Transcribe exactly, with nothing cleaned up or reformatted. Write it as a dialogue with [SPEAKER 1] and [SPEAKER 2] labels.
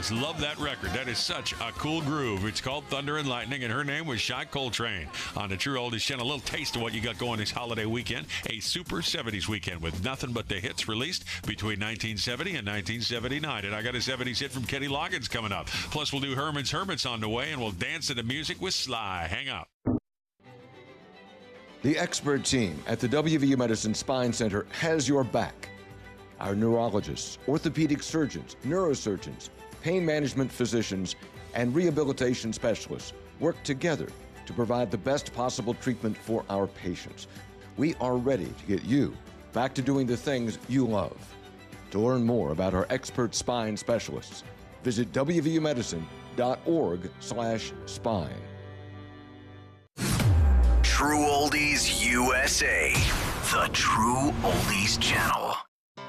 [SPEAKER 1] just love that record. That is such a cool groove. It's called Thunder and Lightning, and her name was Shy Coltrane. On the True Oldies Channel, a little taste of what you got going this holiday weekend. A super seventies weekend with nothing but the hits released between nineteen seventy and nineteen seventy-nine. And I got a seventies hit from Kenny Loggins coming up. Plus, we'll do Herman's Hermits on the way, and we'll dance to the music with Sly. Hang out.
[SPEAKER 2] The expert team at the W V U Medicine Spine Center has your back. Our neurologists, orthopedic surgeons, neurosurgeons, pain management physicians, and rehabilitation specialists work together to provide the best possible treatment for our patients. We are ready to get you back to doing the things you love. To learn more about our expert spine specialists, visit W V U medicine dot org slash spine.
[SPEAKER 3] True Oldies U S A, the True Oldies Channel.